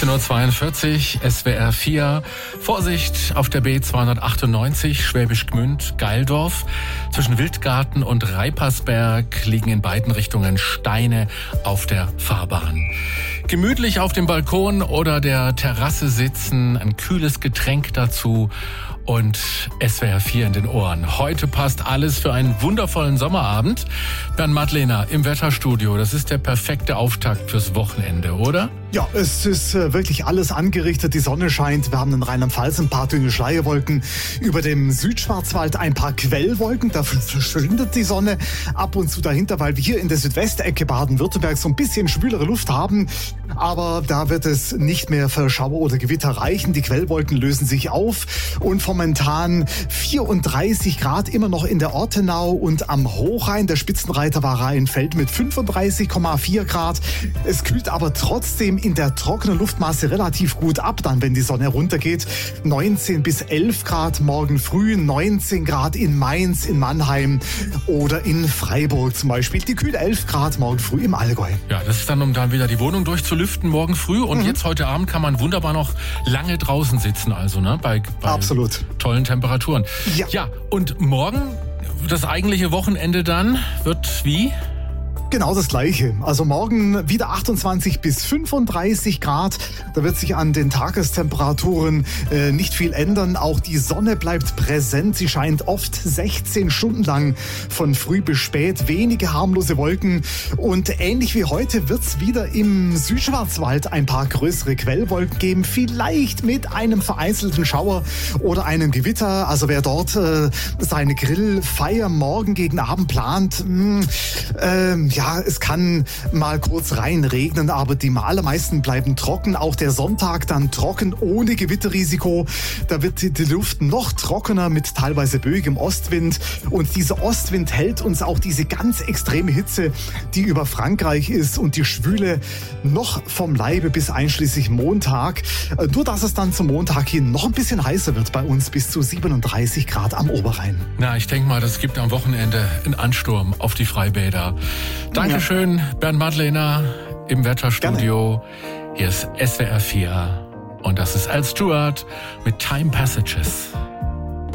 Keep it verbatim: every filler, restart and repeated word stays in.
sechzehn Uhr zweiundvierzig, S W R vier. Vorsicht auf der B zweihundertachtundneunzig, Schwäbisch Gmünd, Geildorf. Zwischen Wildgarten und Reipersberg liegen in beiden Richtungen Steine auf der Fahrbahn. Gemütlich auf dem Balkon oder der Terrasse sitzen, ein kühles Getränk dazu und S W R vier in den Ohren. Heute passt alles für einen wundervollen Sommerabend. Bernd Madlener im Wetterstudio, das ist der perfekte Auftakt fürs Wochenende, oder? Ja, es ist äh, wirklich alles angerichtet. Die Sonne scheint. Wir haben in Rheinland-Pfalz ein paar dünne Schleierwolken. Über dem Südschwarzwald ein paar Quellwolken. Da verschwindet die Sonne ab und zu dahinter, weil wir hier in der Südwestecke Baden-Württemberg so ein bisschen schwülere Luft haben. Aber da wird es nicht mehr für Schauer oder Gewitter reichen. Die Quellwolken lösen sich auf. Und momentan vierunddreißig Grad immer noch in der Ortenau und am Hochrhein. Der Spitzenreiter war Rheinfeld mit fünfunddreißig Komma vier Grad. Es kühlt aber trotzdem in der trockenen Luftmasse relativ gut ab, dann wenn die Sonne runtergeht. neunzehn bis elf Grad morgen früh, neunzehn Grad in Mainz, in Mannheim oder in Freiburg zum Beispiel. Die kühlt elf Grad morgen früh im Allgäu. Ja, das ist dann, um dann wieder die Wohnung durchzulüften morgen früh. Und mhm. jetzt heute Abend kann man wunderbar noch lange draußen sitzen, also ne, bei, bei Absolut. tollen Temperaturen. Ja. ja, und morgen, das eigentliche Wochenende dann, wird wie? Genau das Gleiche. Also morgen wieder achtundzwanzig bis fünfunddreißig Grad. Da wird sich an den Tagestemperaturen äh, nicht viel ändern. Auch die Sonne bleibt präsent. Sie scheint oft sechzehn Stunden lang von früh bis spät. Wenige harmlose Wolken. Und ähnlich wie heute wird es wieder im Südschwarzwald ein paar größere Quellwolken geben. Vielleicht mit einem vereinzelten Schauer oder einem Gewitter. Also wer dort äh, seine Grillfeier morgen gegen Abend plant, mh, äh, ja, Ja, es kann mal kurz reinregnen, aber die allermeisten bleiben trocken. Auch der Sonntag dann trocken, ohne Gewitterrisiko. Da wird die Luft noch trockener mit teilweise böigem Ostwind. Und dieser Ostwind hält uns auch diese ganz extreme Hitze, die über Frankreich ist und die Schwüle noch vom Leibe bis einschließlich Montag. Nur dass es dann zum Montag hin noch ein bisschen heißer wird bei uns, bis zu siebenunddreißig Grad am Oberrhein. Na, ich denke mal, das gibt am Wochenende einen Ansturm auf die Freibäder. Dankeschön, ja. Bernd Madlener im Wetterstudio. Gerne. Hier ist S W R vier und das ist Al Stewart mit Time Passages.